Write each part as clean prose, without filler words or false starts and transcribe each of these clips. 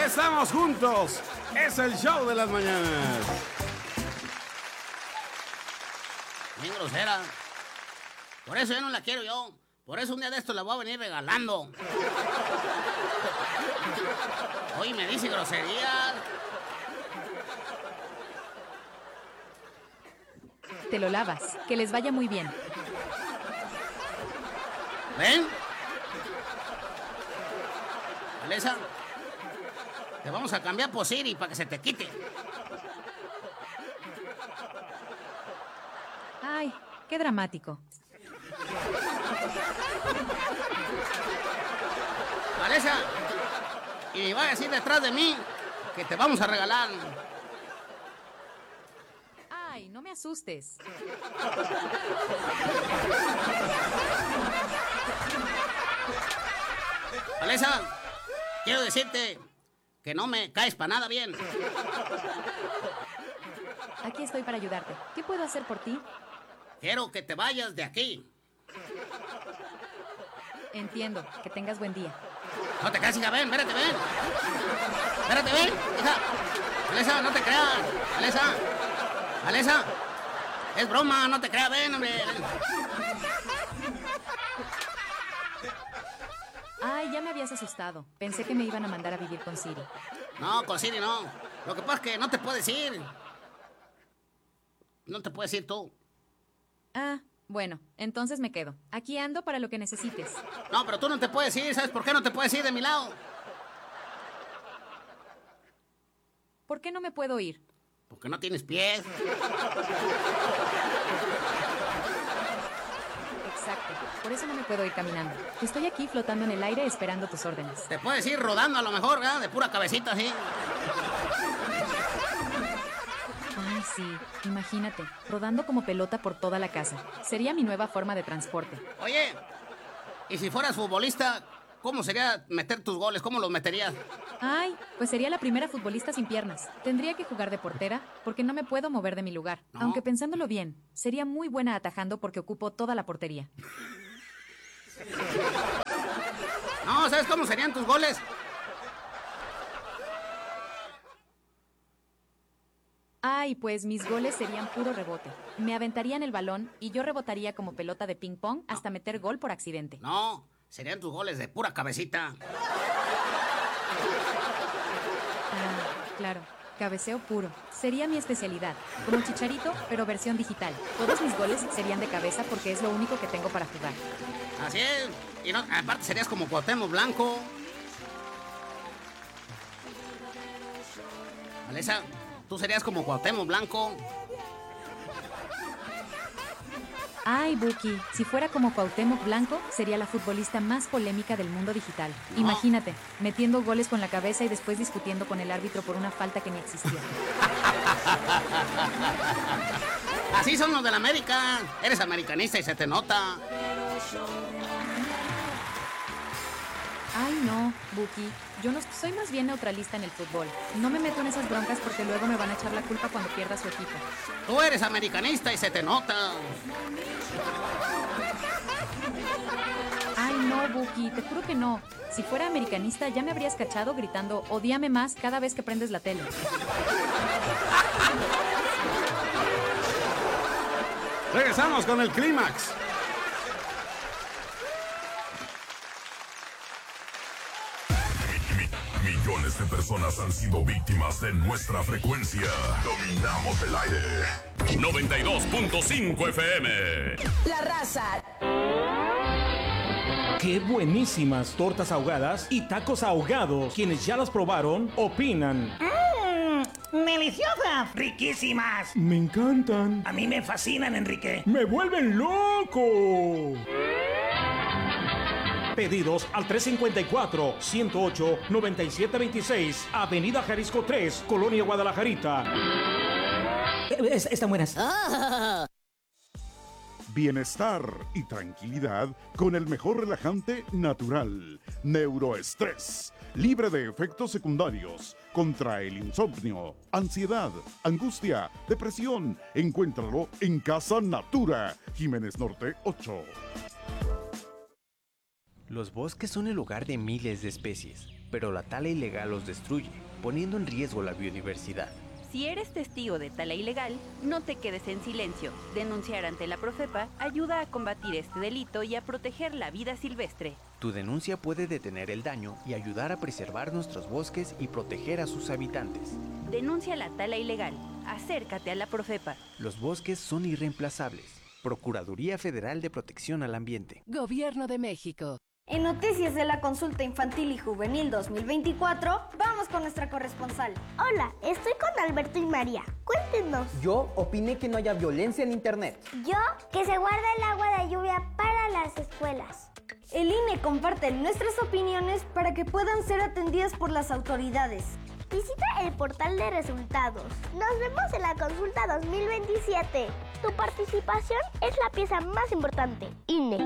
Estamos juntos. Es el show de las mañanas. Bien grosera. Por eso ya no la quiero yo. Por eso un día de esto la voy a venir regalando. Hoy me dice grosería. Te lo lavas. Que les vaya muy bien. ¿Ven? Alesa, te vamos a cambiar por Siri para que se te quite. Ay, qué dramático. Alesa, y vaya así detrás de mí, que te vamos a regalar. Ay, no me asustes. Alesa, quiero decirte que no me caes para nada bien. Aquí estoy para ayudarte. ¿Qué puedo hacer por ti? Quiero que te vayas de aquí. Entiendo. Que tengas buen día. No te creas, hija, ven, espérate, ven. Espérate, ven, hija. Alesa, no te creas. Alesa. Alesa. Es broma, no te creas, ven, hombre. Ay, ya me habías asustado. Pensé que me iban a mandar a vivir con Siri. No, con Siri no. Lo que pasa es que no te puedes ir. No te puedes ir tú. Ah, bueno, entonces me quedo. Aquí ando para lo que necesites. No, pero tú no te puedes ir. ¿Sabes por qué no te puedes ir de mi lado? ¿Por qué no me puedo ir? Porque no tienes pies. Exacto. Por eso no me puedo ir caminando. Estoy aquí flotando en el aire esperando tus órdenes. Te puedes ir rodando a lo mejor, ¿verdad? De pura cabecita así. Ay, sí. Imagínate, rodando como pelota por toda la casa. Sería mi nueva forma de transporte. Oye, ¿y si fueras futbolista, cómo sería meter tus goles? ¿Cómo los meterías? Ay, pues sería la primera futbolista sin piernas. Tendría que jugar de portera porque no me puedo mover de mi lugar. ¿No? Aunque pensándolo bien, sería muy buena atajando porque ocupo toda la portería. No, ¿sabes cómo serían tus goles? Ay, pues mis goles serían puro rebote. Me aventarían el balón y yo rebotaría como pelota de ping pong hasta meter gol por accidente. No, serían tus goles de pura cabecita. Ah, claro. Cabeceo puro. Sería mi especialidad. Como Chicharito, pero versión digital. Todos mis goles serían de cabeza porque es lo único que tengo para jugar. Así es. Y no, aparte serías como Cuauhtémoc Blanco. Alesa, tú serías como Cuauhtémoc Blanco. Ay, Buki, si fuera como Cuauhtémoc Blanco, sería la futbolista más polémica del mundo digital. No. Imagínate, metiendo goles con la cabeza y después discutiendo con el árbitro por una falta que ni existía. Así son los del América. Eres americanista y se te nota. Ay, no, Buki, yo no soy más bien neutralista en el fútbol. No me meto en esas broncas porque luego me van a echar la culpa cuando pierda su equipo. Tú eres americanista y se te nota. Ay, no, Buki, te juro que no. Si fuera americanista ya me habrías cachado gritando "Odíame más" cada vez que prendes la tele. Regresamos con el clímax. Millones de personas han sido víctimas de nuestra frecuencia. Dominamos el aire. 92.5 FM. La Raza. ¡Qué buenísimas tortas ahogadas y tacos ahogados! Quienes ya las probaron, opinan. ¡Deliciosas! ¡Riquísimas! ¡Me encantan! A mí me fascinan, Enrique. ¡Me vuelven loco! Pedidos al 354-108-9726, Avenida Jalisco 3, Colonia Guadalajarita. Están buenas. Bienestar y tranquilidad con el mejor relajante natural. Neuroestrés, libre de efectos secundarios, contra el insomnio, ansiedad, angustia, depresión. Encuéntralo en Casa Natura, Jiménez Norte 8. Los bosques son el hogar de miles de especies. pero la tala ilegal los destruye, poniendo en riesgo la biodiversidad. Si eres testigo de tala ilegal, no te quedes en silencio. Denunciar ante la Profepa ayuda a combatir este delito y a proteger la vida silvestre. Tu denuncia puede detener el daño y ayudar a preservar nuestros bosques y proteger a sus habitantes. Denuncia la tala ilegal. Acércate a la Profepa. Los bosques son irreemplazables. Procuraduría Federal de Protección al Ambiente. Gobierno de México. En Noticias de la Consulta Infantil y Juvenil 2024, vamos con nuestra corresponsal. Hola, estoy con Alberto y María. Cuéntenos. Yo opiné que no haya violencia en internet. Yo, que se guarda el agua de lluvia para las escuelas. El INE comparte nuestras opiniones para que puedan ser atendidas por las autoridades. Visita el portal de resultados. Nos vemos en la Consulta 2027. Tu participación es la pieza más importante. INE.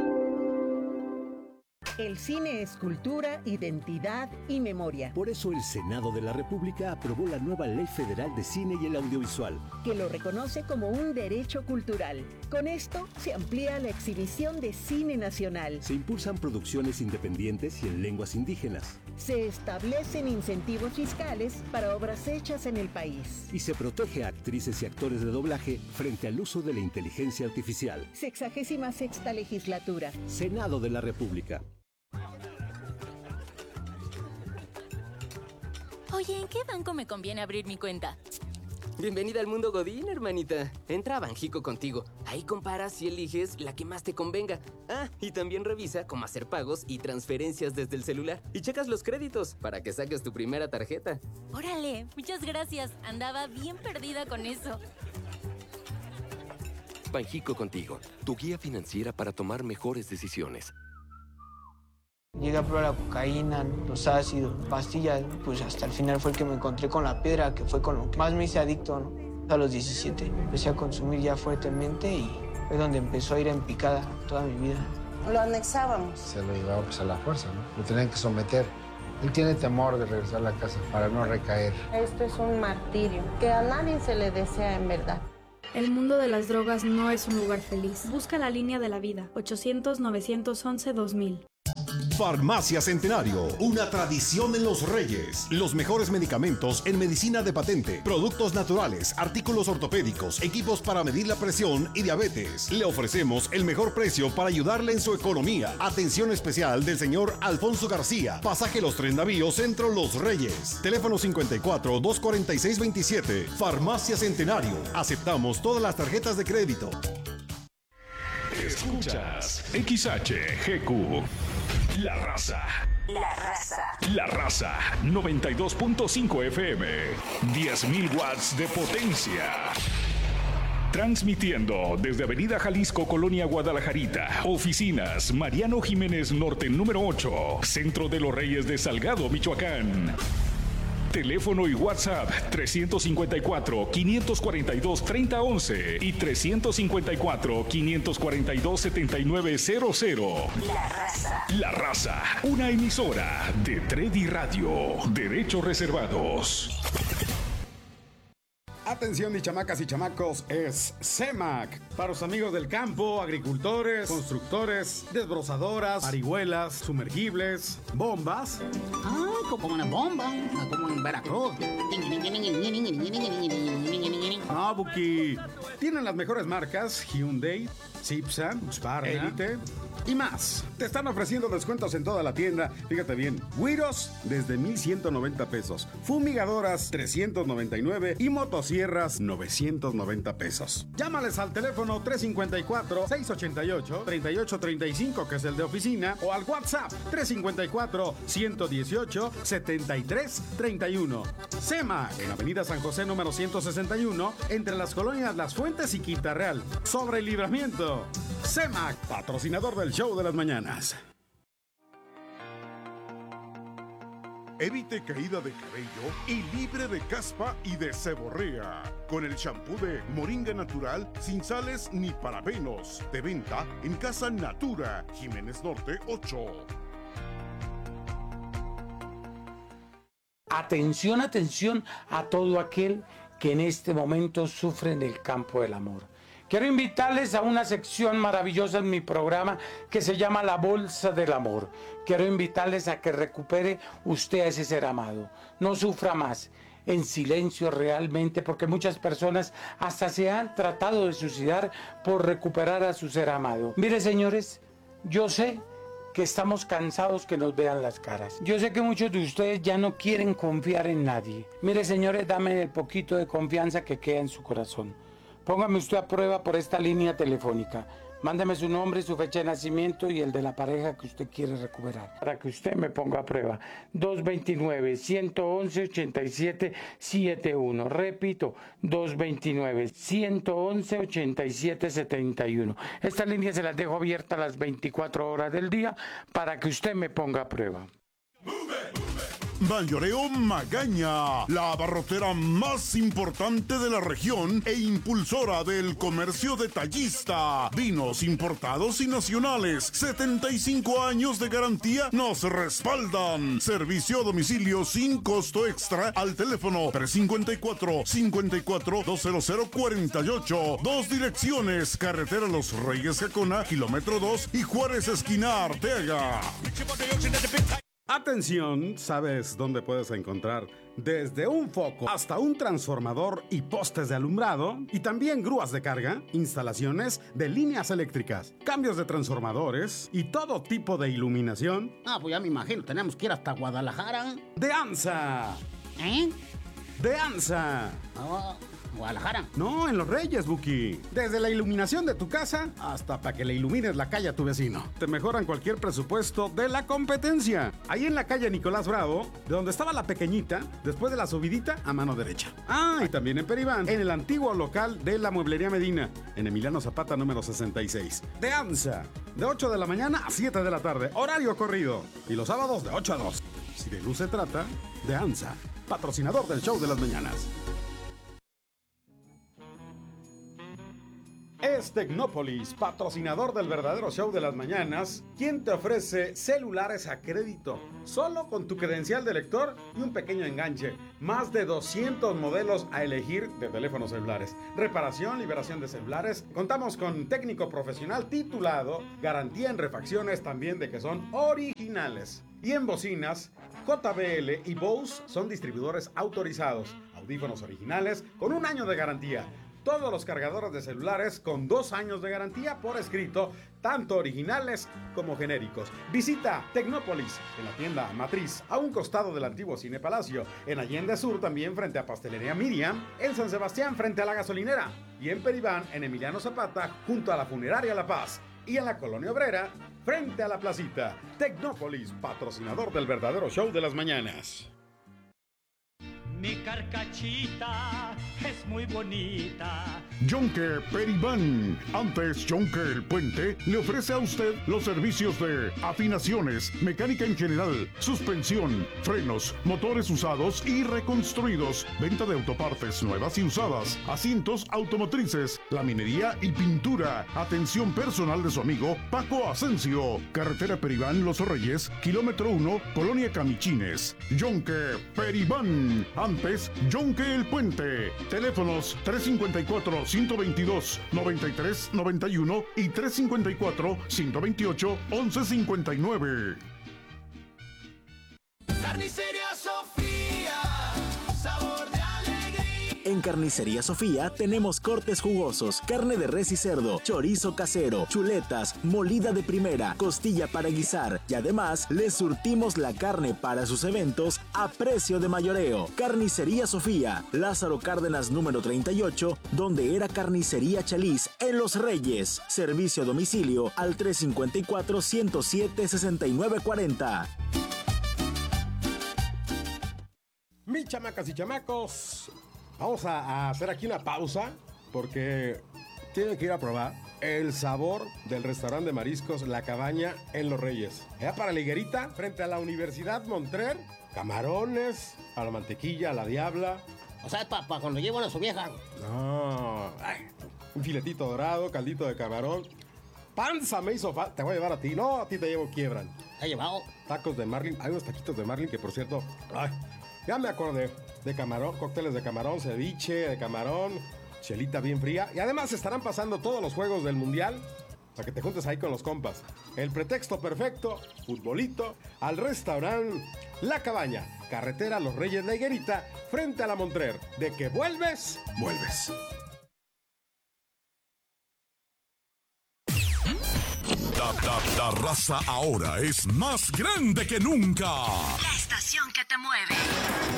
El cine es cultura, identidad y memoria. Por eso el Senado de la República aprobó la nueva Ley Federal de Cine y el Audiovisual, que lo reconoce como un derecho cultural. Con esto se amplía la exhibición de cine nacional. Se impulsan producciones independientes y en lenguas indígenas. Se establecen incentivos fiscales para obras hechas en el país. Y se protege a actrices y actores de doblaje frente al uso de la inteligencia artificial. 66ª Legislatura. Senado de la República. Oye, ¿en qué banco me conviene abrir mi cuenta? Bienvenida al mundo Godín, hermanita. Entra a Banjico contigo. Ahí comparas y eliges la que más te convenga. Ah, y también revisa cómo hacer pagos y transferencias desde el celular. Y checas los créditos para que saques tu primera tarjeta. Órale, muchas gracias. Andaba bien perdida con eso. Banjico contigo, tu guía financiera para tomar mejores decisiones. Llegué a probar la cocaína, los ácidos, pastillas, pues hasta el final fue el que me encontré con la piedra, que fue con lo que más me hice adicto, ¿no? A los 17 empecé a consumir ya fuertemente y fue donde empezó a ir en picada toda mi vida. Lo anexábamos. Se lo llevaba pues a la fuerza, ¿no? Lo tenían que someter. Él tiene temor de regresar a la casa para no recaer. Esto es un martirio que a nadie se le desea en verdad. El mundo de las drogas no es un lugar feliz. Busca la línea de la vida. 800-911-2000. Farmacia Centenario, una tradición en Los Reyes. Los mejores medicamentos en medicina de patente, productos naturales, artículos ortopédicos, equipos para medir la presión y diabetes. Le ofrecemos el mejor precio para ayudarle en su economía. Atención especial del señor Alfonso García, pasaje Los Tres Navíos, Centro Los Reyes. Teléfono 54-246-27. Farmacia Centenario. Aceptamos todas las tarjetas de crédito. Escuchas XHGQ. La Raza. La Raza. La Raza. 92.5 FM. 10.000 watts de potencia. Transmitiendo desde Avenida Jalisco, Colonia Guadalajarita. Oficinas Mariano Jiménez Norte, número 8. Centro de los Reyes de Salgado, Michoacán. Teléfono y WhatsApp 354-542-3011 y 354-542-7900. La Raza. La Raza, una emisora de Tredi Radio. Derechos reservados. Atención, mis chamacas y chamacos, es CEMAC. Para los amigos del campo, agricultores, constructores, desbrozadoras, parihuelas, sumergibles, bombas. Ah, como una bomba, como en Veracruz. Ah, Buki. Tienen las mejores marcas: Hyundai, Cipsan, Husqvarna, Elite y más. Te están ofreciendo descuentos en toda la tienda. Fíjate bien, güiros desde 1,190 pesos, fumigadoras 399 y motosierras 990 pesos. Llámales al teléfono 354-688-3835, que es el de oficina, o al WhatsApp 354-118-7331. CEMAC, en Avenida San José número 161, entre las colonias Las Fuentes y Quinta Real, sobre el Libramiento. CEMAC, patrocinador del show de las mañanas. Evite caída de cabello y libre de caspa y de seborrea. Con el shampoo de Moringa Natural, sin sales ni parabenos. De venta en Casa Natura, Jiménez Norte 8. Atención, atención a todo aquel que en este momento sufre en el campo del amor. Quiero invitarles a una sección maravillosa en mi programa que se llama La Bolsa del Amor. Quiero invitarles a que recupere usted a ese ser amado. No sufra más, en silencio realmente, porque muchas personas hasta se han tratado de suicidar por recuperar a su ser amado. Mire, señores, yo sé que estamos cansados que nos vean las caras. Yo sé que muchos de ustedes ya no quieren confiar en nadie. Mire, señores, dame el poquito de confianza que queda en su corazón. Póngame usted a prueba por esta línea telefónica. Mándeme su nombre, su fecha de nacimiento y el de la pareja que usted quiere recuperar, para que usted me ponga a prueba. 229-111-8771. Repito, 229-111-8771. Esta línea se las dejo abierta a las 24 horas del día para que usted me ponga a prueba. Mayoreo Magaña, la abarrotera más importante de la región e impulsora del comercio detallista. Vinos importados y nacionales, 75 años de garantía nos respaldan. Servicio a domicilio sin costo extra al teléfono 354-54-20048. 2 direcciones, carretera Los Reyes Jacona, kilómetro 2 y Juárez esquina Arteaga. Atención, ¿sabes dónde puedes encontrar desde un foco hasta un transformador y postes de alumbrado? Y también grúas de carga, instalaciones de líneas eléctricas, cambios de transformadores y todo tipo de iluminación. Pues ya me imagino, tenemos que ir hasta Guadalajara. ¡De ANSA! ¡De ANSA! Guadalajara. No, en Los Reyes, Buki. Desde la iluminación de tu casa hasta para que le ilumines la calle a tu vecino. Te mejoran cualquier presupuesto de la competencia. Ahí en la calle Nicolás Bravo, de donde estaba la pequeñita, después de la subidita a mano derecha. Y también en Peribán, en el antiguo local de la Mueblería Medina, en Emiliano Zapata número 66. De ANSA, de 8 de la mañana a 7 de la tarde, horario corrido. Y los sábados de 8 a 2. Si de luz se trata, de ANSA, patrocinador del show de las mañanas. Es Tecnópolis, patrocinador del verdadero show de las mañanas, quien te ofrece celulares a crédito, solo con tu credencial de lector y un pequeño enganche. Más de 200 modelos a elegir de teléfonos celulares. Reparación, liberación de celulares. Contamos con técnico profesional titulado, garantía en refacciones también de que son originales. Y en bocinas, JBL y Bose son distribuidores autorizados. Audífonos originales con 1 año de garantía. Todos los cargadores de celulares con 2 años de garantía por escrito, tanto originales como genéricos. Visita Tecnópolis en la tienda Matriz, a un costado del antiguo Cine Palacio, en Allende Sur también frente a Pastelería Miriam, en San Sebastián frente a la gasolinera y en Peribán en Emiliano Zapata junto a la Funeraria La Paz y en la Colonia Obrera frente a la Placita. Tecnópolis, patrocinador del verdadero show de las mañanas. Mi carcachita es muy bonita. Yonke Peribán, antes Yonke el Puente, le ofrece a usted los servicios de afinaciones, mecánica en general, suspensión, frenos, motores usados y reconstruidos, venta de autopartes nuevas y usadas, asientos automotrices, laminería y pintura. Atención personal de su amigo Paco Asensio. Carretera Peribán Los Reyes, kilómetro 1, Colonia Camichines. Yonke Peribán, antes Yonke el Puente. Teléfonos 354-122-9391 y 354-128-1159. Carnicería Sofía, sabor de alegría. En Carnicería Sofía tenemos cortes jugosos, carne de res y cerdo, chorizo casero, chuletas, molida de primera, costilla para guisar y además les surtimos la carne para sus eventos a precio de mayoreo. Carnicería Sofía, Lázaro Cárdenas número 38, donde era Carnicería Chaliz en Los Reyes. Servicio a domicilio al 354-107-6940. Mis chamacas y chamacos, vamos a hacer aquí una pausa porque tienen que ir a probar el sabor del restaurante de mariscos La Cabaña en Los Reyes. Allá para la higuerita, frente a la Universidad Montrer, camarones, a la mantequilla, a la diabla. O sea, es para cuando llevo a su vieja. No, un filetito dorado, caldito de camarón. Panza me hizo falta, te voy a llevar a ti. No, a ti te llevo quiebran. ¿Te ha llevado? Tacos de marlin, hay unos taquitos de marlin que por cierto, ya me acordé, de camarón, cócteles de camarón, ceviche de camarón, chelita bien fría y además estarán pasando todos los juegos del Mundial para que te juntes ahí con los compas. El pretexto perfecto, futbolito, al restaurante La Cabaña, carretera Los Reyes La Higuerita, frente a la Montrer. De que vuelves, vuelves. La raza ahora es más grande que nunca. La estación que te mueve.